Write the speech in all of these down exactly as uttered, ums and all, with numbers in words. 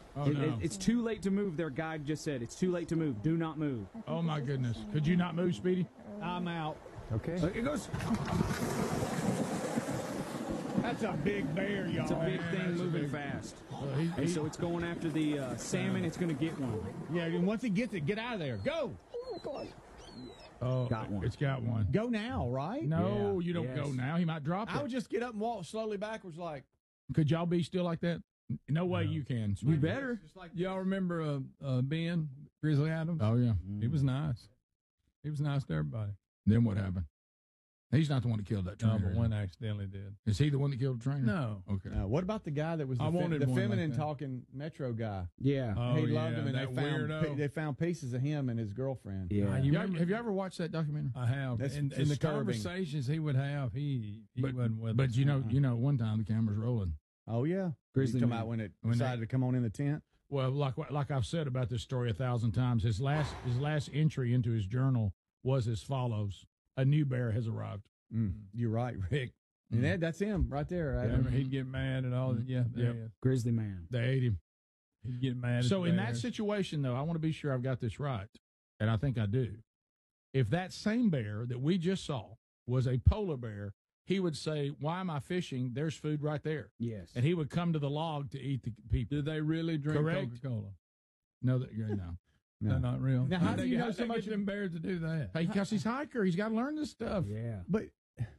Oh, it, no. it, it's too late to move. Their guide just said it's too late to move. Do not move. Oh, my goodness. Could you not move, Speedy? I'm out. Okay. Uh, it goes. That's a big bear, y'all. It's a big man, thing that's a moving big- fast. Well, he, And he- so it's going after the uh, salmon. It's going to get one. Yeah, and once it gets it, get out of there. Go. oh, got one. It's got one. Go now, right? No, Yeah, you don't yes. go now. He might drop it. I would just get up and walk slowly backwards like. Could y'all be still like that? No way No. you can. You better. Just like Y'all remember uh, uh, Ben Grizzly Adams? Oh, yeah. He was nice. He was nice to everybody. Then what happened? He's not the one that killed that No, trainer. but one accidentally did. Is he the one that killed the trainer? No. Okay. Uh, what about the guy that was the, I fem- wanted the one like feminine that. talking Metro guy? Yeah. Oh, he yeah, loved him, and they that found weirdo. they found pieces of him and his girlfriend. yeah. Uh, you You remember- have you ever watched that documentary? I have. That's and, and the disturbing. conversations he would have, he he But- wasn't with But us. you know, Uh-uh. you know, one time the camera's rolling. Oh yeah, Grizzly You talking man. about when it When decided they- to come on in the tent. Well, like like I've said about this story a thousand times, his last his last entry into his journal was as follows: "A new bear has arrived." Mm. You're right, Rick. Mm. And that, that's him right there. Yeah, Adam. remember he'd get mad and all that. Yeah, there Yep. he is. Grizzly man. They ate him. He'd get mad. So at in the that bears. situation, though, I want to be sure I've got this right, and I think I do. If that same bear that we just saw was a polar bear, he would say, "Why am I fishing? There's food right there," Yes. and he would come to the log to eat the people. did they really drink Correct. Coca-Cola? No, that, no. No. They're not real. Now, how How'd do they you get- know how'd so they much get them bears to do that? Hey, because he's a hiker, he's got to learn this stuff. Yeah. But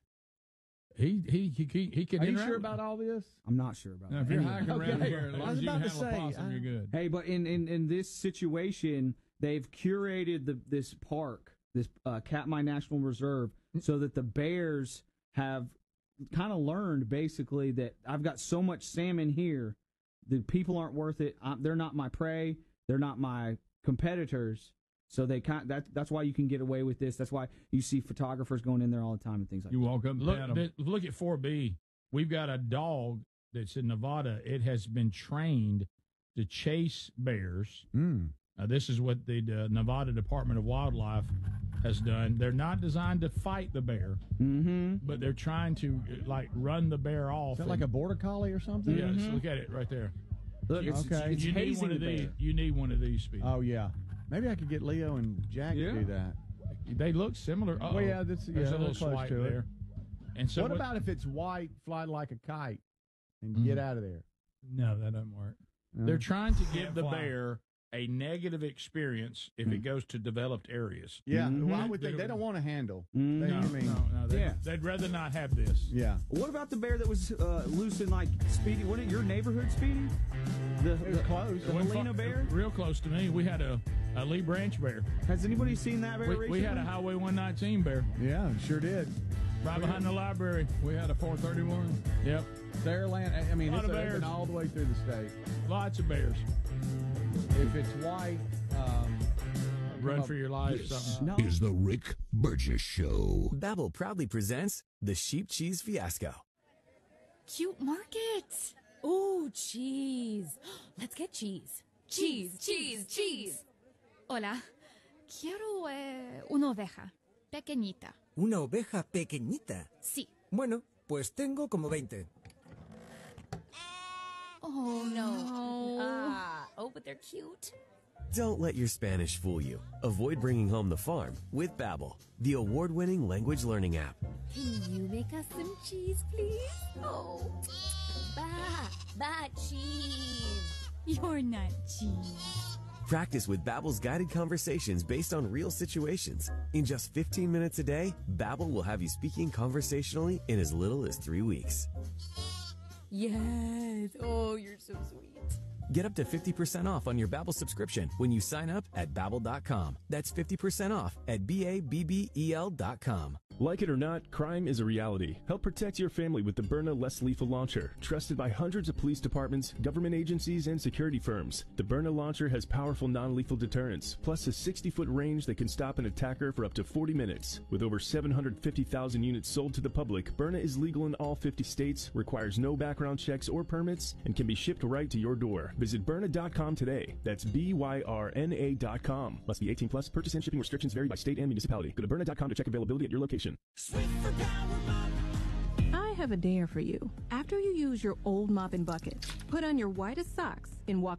He he he he, he can. are you interact sure with about all this? I'm not sure about Now, that. if you're Anyway. hiking around Okay. here, as I long was as you about can to handle a say, possum, I- you're good. Hey, but in, in, in this situation, they've curated the this park, this uh, Katmai National Reserve, so that the bears have kind of learned basically that I've got so much salmon here, the people aren't worth it. i they're not my prey. They're not my competitors. So they kind that that's why you can get away with this. That's why you see photographers going in there all the time and things like You that. walk up and Look, pat 'em. th- look at four B. We've got a dog that's in Nevada. It has been trained to chase bears. Mm. Uh, this is what the uh, Nevada Department of Wildlife has done. They're not designed to fight the bear, Mm-hmm. but they're trying to uh, like run the bear off. Is that and- like a border collie or something? Yes, Mhm. look at it right there. Look, You- it's, Okay. it's you need hazing one the of these. bear. You need one of these, Speed. Oh yeah. Maybe I could get Leo and Jack Yeah. to do that. They look similar. Uh-oh. Well, yeah, that's- There's yeah, a little they're close swipe to it. there. And so what about if it's white, fly like a kite, and Mm. get out of there? No, that doesn't work. they're trying to give Can't the fly. bear a negative experience if it goes to developed areas. Yeah, Mhm. well, I would think they don't want to handle. Mhm. They- No, I mean, no, no. They, Yeah. They'd rather not have this. yeah. What about the bear that was uh, loose in like Speedy? What in your neighborhood, Speedy? The, It was the close. The One Helena fu- bear. Real close to me. We had a, a Lee Branch bear. Has anybody seen that bear We, recently? we had a Highway one nineteen bear Yeah, sure did. right behind the library. We had a four thirty-one. Yep. Saraland, I- I mean, Lot it's of open bears. all the way through the state. Lots of bears. If it's white, um, Run come for up- your life. This Something. No. is the Rick Burgess Show. Babbel proudly presents the Sheep Cheese Fiasco. Cute markets. Ooh, cheese. Let's get cheese. Cheese, cheese, cheese. Hola. Quiero eh, una oveja. Pequeñita. ¿Una oveja pequeñita? Sí. Bueno, pues tengo como veinte. Oh, no. Ah. Oh, but they're cute. Don't let your Spanish fool you. Avoid bringing home the farm with Babbel, the award-winning language learning app. Can you make us some cheese, please? Oh. Ba, ba, cheese. You're not cheese. Practice with Babbel's guided conversations based on real situations. In just fifteen minutes a day, Babbel will have you speaking conversationally in as little as three weeks. Yes. Oh, you're so sweet. Get up to fifty percent off on your Babbel subscription when you sign up at babbel dot com. That's fifty percent off at B A B B E L dot com. Like it or not, crime is a reality. Help protect your family with the Byrna Less Lethal Launcher, trusted by hundreds of police departments, government agencies, and security firms. The Byrna Launcher has powerful non-lethal deterrence, plus a sixty-foot range that can stop an attacker for up to forty minutes. With over seven hundred fifty thousand units sold to the public, Byrna is legal in all fifty states, requires no background checks or permits, and can be shipped right to your door. Visit Byrna dot com today. That's B Y R N A dot com. Must be eighteen plus. Purchase and shipping restrictions vary by state and municipality. Go to Byrna dot com to check availability at your location. I have a dare for you. After you use your old mop and bucket, put on your whitest socks and walk